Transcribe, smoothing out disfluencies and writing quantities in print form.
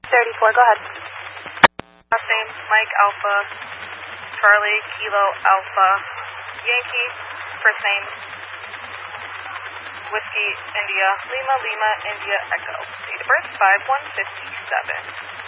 34, go ahead. Last name, Mike Alpha, Charlie, Kilo, Alpha, Yankee. First name, Whiskey, India, Lima, Lima, India, Echo. Date of birth, 5/1/57.